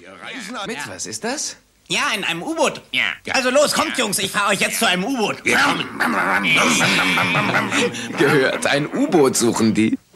reisen mit. Was ist das? Ja, in einem U-Boot. Ja. Also los, kommt, Jungs, ich fahre euch jetzt zu einem U-Boot. Gehört, ein U-Boot suchen die.